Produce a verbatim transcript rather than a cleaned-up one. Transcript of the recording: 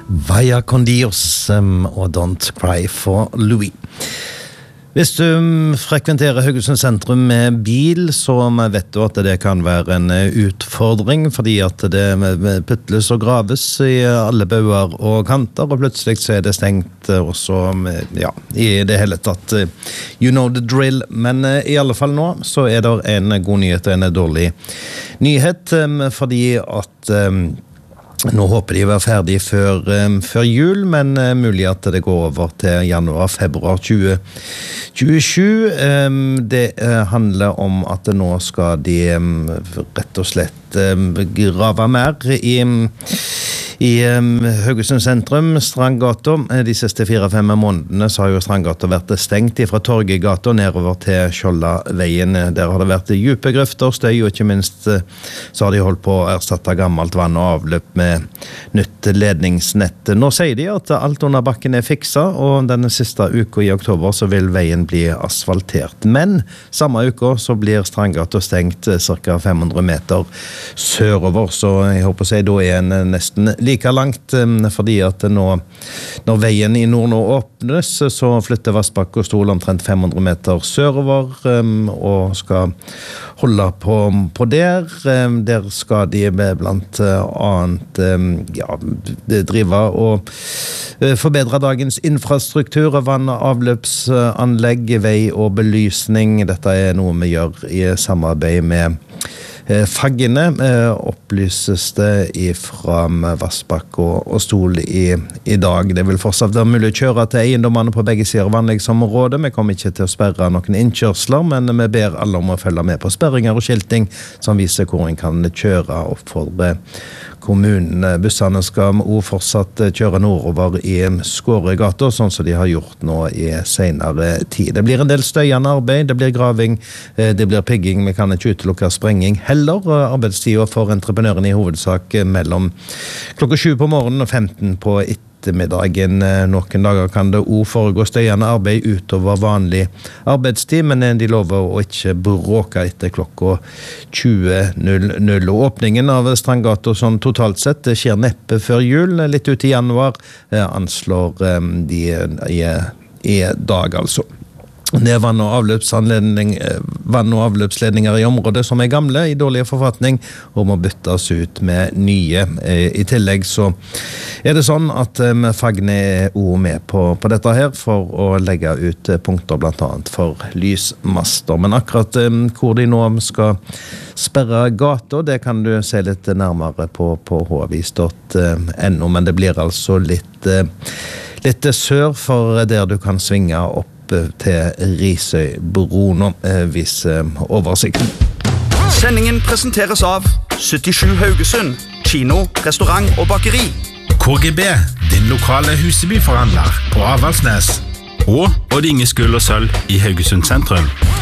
Vaya con Dios um, og Don't Cry for Louis. Hvis du um, frekventerer Haugesund sentrum med bil, så vet du at det kan være en utfordring, fordi at det puttles og graves i alle bauer og kanter, og plutselig så er det stengt også, ja, i det hele tatt. You know the drill, men uh, i alle fall nå så er det en god nyhet og en dårlig nyhet, um, fordi at um, nå håper de å være ferdig før, um, før jul, men uh, mulig at det går over til januar, februar tjue tjuesju. Um, det uh, handler om at nå skal de um, rett og slett um, grave mer i, i um, Haugesund sentrum, Strandgata. De siste fire-fem månedene så har jo Strandgata vært stengt fra Torgegata nedover til Skjoldaveien. Der har det vært dype grøfter, støy, og ikke minst uh, så har de holdt på å erstatte gammelt vann og avløp med nytt ledningsnett. Nå sier de at alt under bakken er fiksa, og denne siste uka i oktober så vil veien bli asfaltert. Men samme uka så blir Strandgata stengt cirka fem hundre meter sørover, så jeg håper å si da er en nesten like langt, fordi at nå, når veien i nord nå åpnes, så flytter Vassbakk og Stol omtrent fem hundre meter sørover, og skal holde på, på der. Der skal de blant annet ja, drive og forbedre dagens infrastruktur, vann- og avløpsanlegg, vei og belysning. Dette er noe vi gjør i samarbeid med Faggene, opplyses det fra Vassbakk og, og Stol i, i dag. Det vil fortsatt være mulig å kjøre til eiendommene på begge sider av anleggsområdet. Vi kommer ikke til å sperre noen innkjørsler, men vi ber alle om å følge med på sperringer og skilting som viser hvor en kan kjøre opp for kommunen. Bussene skal også fortsatt kjøre nordover i Skåregata, sånn som de har gjort nå i senere tid. Det blir en del støyende arbeid, det blir graving, det blir pigging, vi kan ikke utelukke sprenging heller. Arbeidstiden for entreprenøren i hovedsak mellom klokka sju på morgenen og femten på ettermiddagen. Noen dager kan det også foregå støyende arbeid utover vanlig arbeidstid, men de lover å ikke bråke etter klokka tjue null null. Og åpningen av Strandgata sånn totalt sett det skjer neppe før jul, litt ut i januar, anslår de i, i dag altså. Det er vann- og, vann- og avløpsledninger i området som er gamle, i dårlig forfatning, og må byttes ut med nye. I tillegg så er det sånn at um, Fagne er også med på, på dette her, for å legge ut punkter blant annet for lysmaster. Men akkurat um, hvor de nå skal sperre gata, det kan du se litt nærmere på, på havis punktum no, men det blir altså litt, uh, litt sør for der du kan svinge opp til Risøybroen, vis oversikten. Sendingen presenteres av syttisju Haugesund, kino, restaurant og bakeri. K G B, din lokale Husebyforhandler på Avaldsnes. Og Odd Inge Skull og Sølv i Haugesund sentrum.